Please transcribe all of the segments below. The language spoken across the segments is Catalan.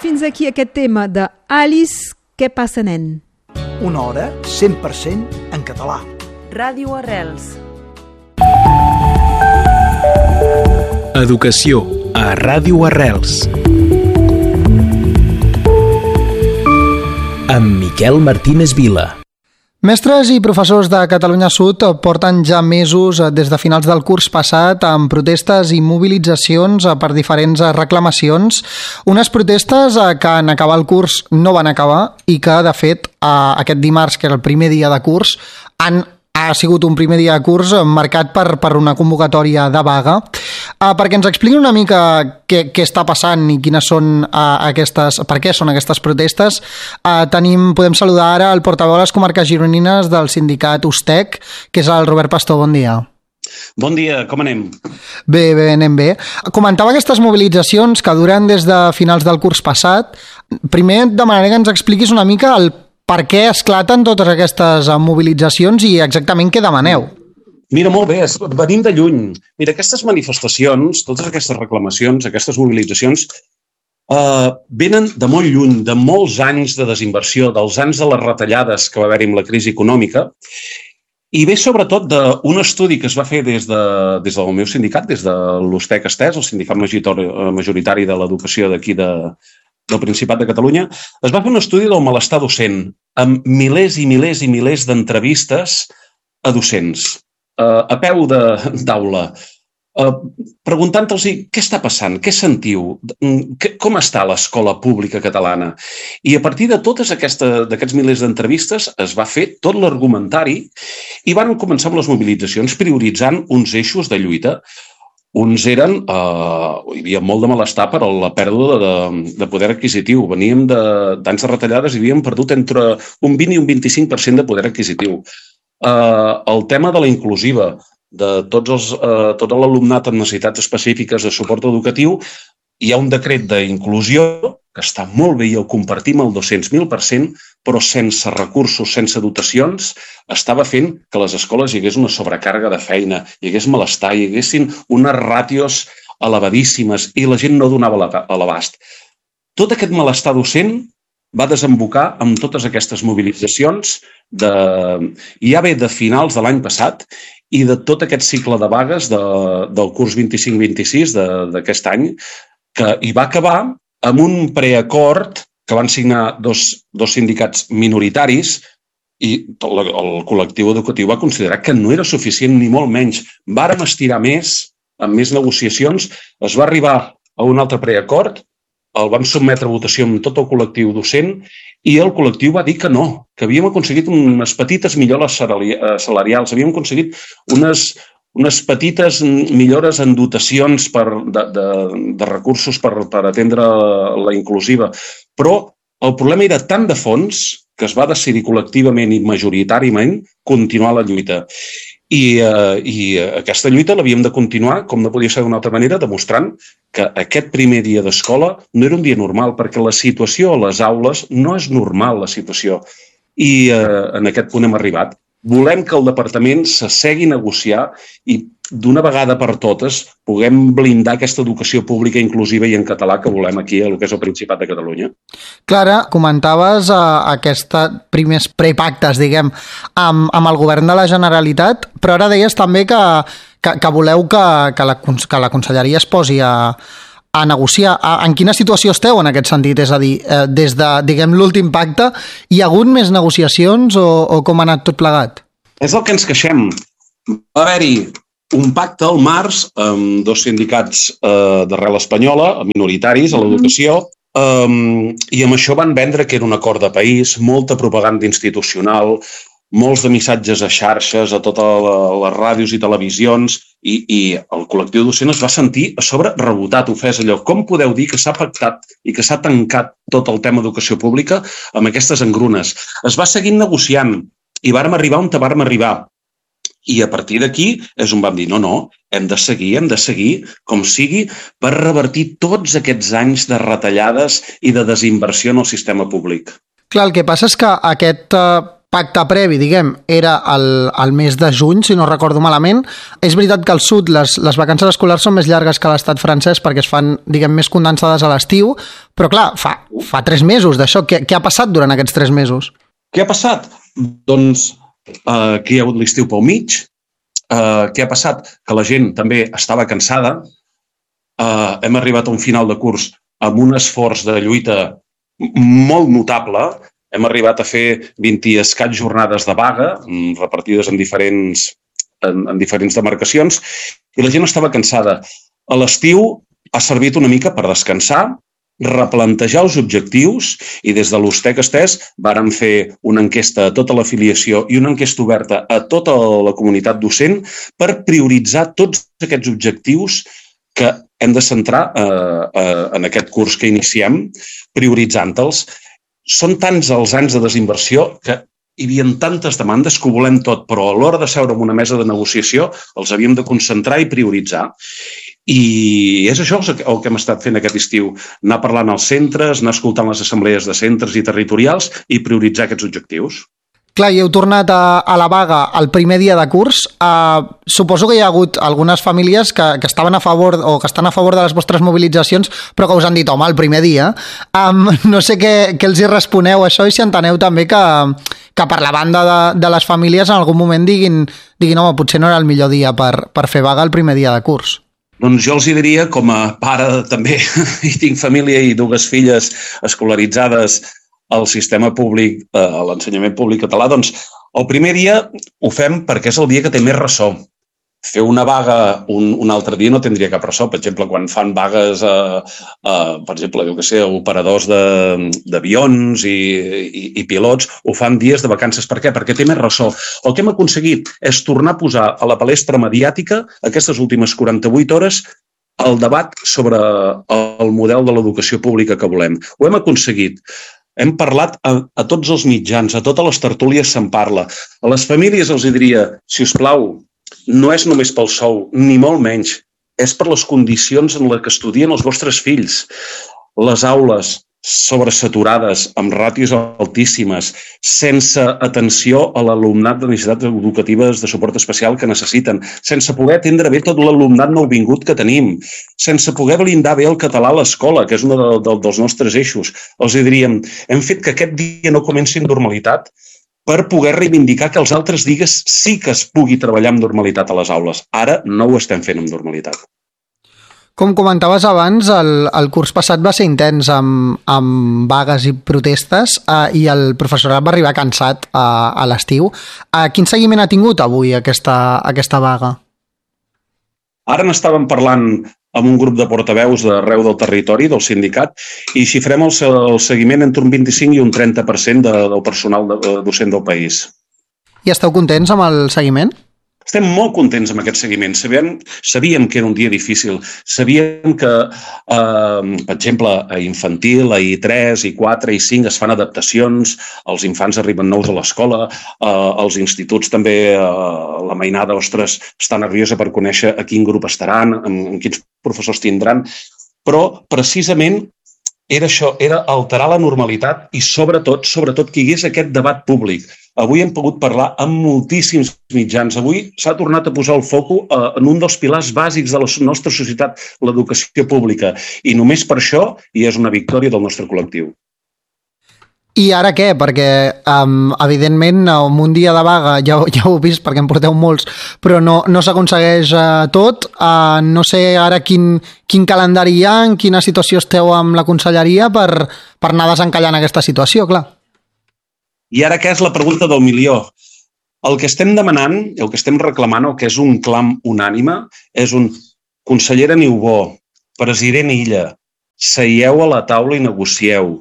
fins aquí aquest tema de Alice, què passa, nen? Una hora 100% en català. Ràdio Arrels. Educació a Ràdio Arrels. Amb Miquel Martínez Vila. Mestres i professors de Catalunya Sud porten ja mesos des de finals del curs passat amb protestes i mobilitzacions per diferents reclamacions. Unes protestes que en acabar el curs no van acabar i que, de fet, aquest dimarts, que era el primer dia de curs, ha sigut un primer dia de curs marcat per una convocatòria de vaga. Perquè ens expliqui una mica què està passant i quines són per què són aquestes protestes, podem saludar ara el portaveu de les comarques gironines del sindicat USTEC, que és el Robert Pastor. Bon dia. Bon dia, com anem? Bé, anem bé. Comentava aquestes mobilitzacions que duren des de finals del curs passat. Primer demanaria que ens expliquis una mica el per què esclaten totes aquestes mobilitzacions i exactament què demaneu. Mira, molt bé, venim de lluny. Mira, aquestes manifestacions, totes aquestes reclamacions, aquestes mobilitzacions, venen de molt lluny, de molts anys de desinversió, dels anys de les retallades que va haver-hi amb la crisi econòmica, i ve sobretot d'un estudi que es va fer des del meu sindicat, des de l'USTEC Estès, el sindicat majoritari de l'educació d'aquí del Principat de Catalunya. Es va fer un estudi del malestar docent, amb milers i milers i milers d'entrevistes a docents, a peu d'aula, preguntant-los què està passant, què sentiu, com està l'escola pública catalana. I a partir de tots aquests milers d'entrevistes es va fer tot l'argumentari i van començar amb les mobilitzacions prioritzant uns eixos de lluita. Uns eren, hi havia molt de malestar per la pèrdua de poder adquisitiu. Veníem d'anys de retallades i havíem perdut entre un 20 i un 25% de poder adquisitiu. El tema de la inclusiva, de tot l'alumnat amb necessitats específiques de suport educatiu, hi ha un decret d'inclusió que està molt bé i el compartim al 200.000%, però sense recursos, sense dotacions, estava fent que a les escoles hi hagués una sobrecàrrega de feina, hi hagués malestar, hi haguessin unes ràtios elevadíssimes i la gent no donava a l'abast. Tot aquest malestar docent va desembocar amb totes aquestes mobilitzacions ja ve de finals de l'any passat i de tot aquest cicle de vagues del curs 25-26 d'aquest any, que hi va acabar amb un preacord que van signar dos sindicats minoritaris i el col·lectiu educatiu va considerar que no era suficient ni molt menys. Vàrem estirar més, amb més negociacions, es va arribar a un altre preacord, el van sotmetre a votació amb tot el col·lectiu docent i el col·lectiu va dir que no, que havíem aconseguit unes petites millores salarials, havíem aconseguit unes petites millores en dotacions de recursos per atendre la inclusiva. Però el problema era tan de fons que es va decidir col·lectivament i majoritàriament continuar la lluita. I aquesta lluita l'havíem de continuar, com no podia ser d'una altra manera, demostrant que aquest primer dia d'escola no era un dia normal, perquè la situació a les aules no és normal, la situació. I en aquest punt hem arribat. Volem que el departament s'assegui a negociar i d'una vegada per totes puguem blindar aquesta educació pública inclusiva i en català que volem aquí, el que és el Principat de Catalunya. Clara, comentaves aquests primers prepactes, diguem, amb el govern de la Generalitat, però ara deies també que voleu que la Conselleria es posi a negociar. En quina situació esteu en aquest sentit? És a dir, des de, diguem, l'últim pacte, hi ha hagut més negociacions o com ha anat tot plegat? És el que ens queixem. Va haver-hi un pacte al març amb dos sindicats d'arrel espanyola, minoritaris a l'educació, i amb això van vendre que era un acord de país, molta propaganda institucional, molts de missatges a xarxes, a totes les ràdios i televisions, i el col·lectiu docent es va sentir a sobre rebotat, ofès allò. Com podeu dir que s'ha pactat i que s'ha tancat tot el tema d'educació pública amb aquestes engrunes? Es va seguir negociant i vàrem arribar on vàrem arribar. I a partir d'aquí és on vam dir, no, hem de seguir com sigui per revertir tots aquests anys de retallades i de desinversió en el sistema públic. Clar, el que passa és que aquest pacte previ, diguem, era el mes de juny, si no recordo malament. És veritat que al sud les vacances escolars són més llargues que a l'estat francès perquè es fan, diguem, més condensades a l'estiu, però clar, fa 3 mesos d'això. Què ha passat durant aquests 3 mesos? Què ha passat? Doncs que hi ha hagut l'estiu pel mig. Què ha passat? Que la gent també estava cansada. Hem arribat a un final de curs amb un esforç de lluita molt notable. Hem arribat a fer 20 i escaig jornades de vaga, repartides en diferents demarcacions, i la gent estava cansada. A l'estiu ha servit una mica per descansar, replantejar els objectius, i des de l'USTEC Estès vàrem fer una enquesta a tota l'afiliació i una enquesta oberta a tota la comunitat docent per prioritzar tots aquests objectius que hem de centrar en aquest curs que iniciem, prioritzant-los. Són tants els anys de desinversió que hi havia tantes demandes que ho volem tot, però a l'hora de seure en una mesa de negociació els havíem de concentrar i prioritzar. I és això el que hem estat fent aquest estiu, anar parlant als centres, anar escoltant les assemblees de centres i territorials i prioritzar aquests objectius. Clar, i heu tornat a la vaga el primer dia de curs. Suposo que hi ha hagut algunes famílies que estaven a favor o que estan a favor de les vostres mobilitzacions, però que us han dit, home, el primer dia. No sé què els hi responeu a això i si enteneu també que per la banda de les famílies en algun moment diguin home, potser no era el millor dia per fer vaga el primer dia de curs. Doncs jo els hi diria, com a pare també, i tinc família i 2 filles escolaritzades al sistema públic, a l'ensenyament públic català, doncs el primer dia ho fem perquè és el dia que té més ressò. Fer una vaga un altre dia no tindria cap ressò. Per exemple, quan fan vagues, per exemple, operadors d'avions i pilots, ho fan dies de vacances. Per què? Perquè té més ressò. El que hem aconseguit és tornar a posar a la palestra mediàtica aquestes últimes 48 hores el debat sobre el model de l'educació pública que volem. Ho hem aconseguit. Hem parlat a tots els mitjans, a totes les tertúlies se'n parla. A les famílies els diria, si us plau, no és només pel sou, ni molt menys. És per les condicions en les que estudien els vostres fills. Les aules sobresaturades, amb ràtios altíssimes, sense atenció a l'alumnat de necessitats educatives de suport especial que necessiten, sense poder atendre bé tot l'alumnat nouvingut que tenim, sense poder blindar bé el català a l'escola, que és un dels nostres eixos. Els diríem, hem fet que aquest dia no comenci amb normalitat per poder reivindicar que els altres dies sí que es pugui treballar amb normalitat a les aules. Ara no ho estem fent amb normalitat. Com comentaves abans, el curs passat va ser intens amb vagues i protestes i el professorat va arribar cansat a l'estiu. Quin seguiment ha tingut avui aquesta vaga? Ara n'estàvem parlant amb un grup de portaveus d'arreu del territori, del sindicat, i xifrem el seguiment entre un 25 i un 30% del personal docent del país. I esteu contents amb el seguiment? Estem molt contents amb aquest seguiment. Sabíem que era un dia difícil. Sabíem que, per exemple, a infantil, a I3, I4, I5 es fan adaptacions, els infants arriben nous a l'escola, als instituts també la mainada, ostres, està nerviosa per conèixer a quin grup estaran, amb quins professors tindran, però precisament era això, era alterar la normalitat i sobretot que hi hagués aquest debat públic. Avui hem pogut parlar amb moltíssims mitjans. Avui s'ha tornat a posar el foco en un dels pilars bàsics de la nostra societat, l'educació pública. I només per això hi és una victòria del nostre col·lectiu. I ara què? Perquè, evidentment, amb un dia de vaga, ja ho heu vist perquè en porteu molts, però no s'aconsegueix tot. No sé ara quin calendari hi ha, en quina situació esteu amb la conselleria per anar desencallant aquesta situació, clar. I ara què és la pregunta del milió? El que estem demanant, el que estem reclamant, el que és un clam unànime, és un consellera Niubó, president Illa, seieu a la taula i negocieu.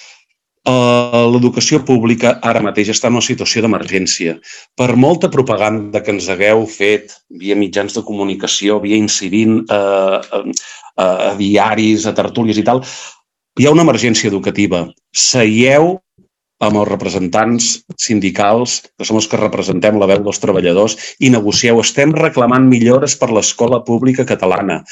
L'educació pública ara mateix està en una situació d'emergència. Per molta propaganda que ens hagueu fet via mitjans de comunicació, via incidint a diaris, a tertúlies i tal, hi ha una emergència educativa. Seieu amb els representants sindicals, que som els que representem la veu dels treballadors, i negocieu. Estem reclamant millores per l'escola pública catalana.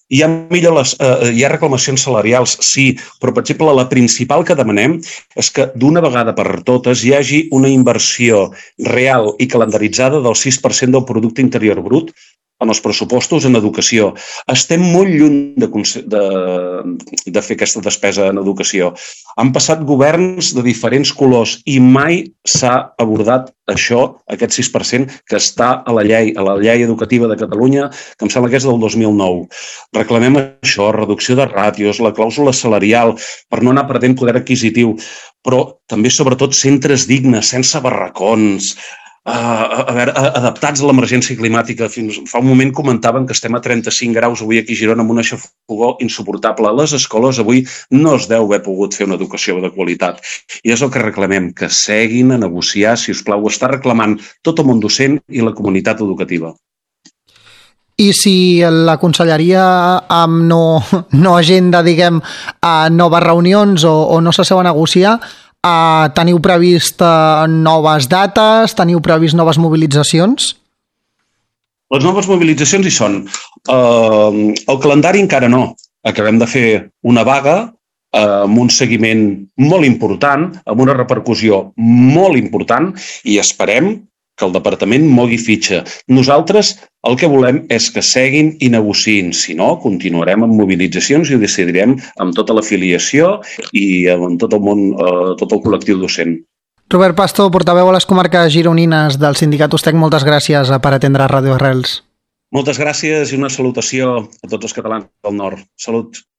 hi ha reclamacions salarials, sí, però, per exemple, la principal que demanem és que d'una vegada per totes hi hagi una inversió real i calendaritzada del 6% del producte interior brut en els pressupostos en educació. Estem molt lluny de fer aquesta despesa en educació. Han passat governs de diferents colors i mai s'ha abordat això, aquest 6% que està a la llei educativa de Catalunya, que em sembla que és del 2009. Reclamem això, reducció de ràtios, la clàusula salarial, per no anar perdent poder adquisitiu, però també, sobretot, centres dignes, sense barracons, adaptats a l'emergència climàtica. Fa un moment comentaven que estem a 35 graus avui aquí a Girona amb una xafogor insuportable. A les escoles avui no es deu haver pogut fer una educació de qualitat. I és el que reclamem, que seguin a negociar, si us plau. Ho està reclamant tot el món docent i la comunitat educativa. I si la conselleria no agenda, diguem, noves reunions o no s'asseu a negociar, teniu previst noves dates? Teniu previst noves mobilitzacions? Les noves mobilitzacions hi són. El calendari encara no. Acabem de fer una vaga amb un seguiment molt important, amb una repercussió molt important, i esperem que el departament mogui fitxa. Nosaltres el que volem és que seguin i negociïn. Si no, continuarem amb mobilitzacions i ho decidirem amb tota l'afiliació i amb tot el món, tot el col·lectiu docent. Robert Pastor, portaveu a les comarques gironines del Sindicat USTEC, moltes gràcies per atendre Ràdio Arrels. Moltes gràcies i una salutació a tots els catalans del nord. Salut!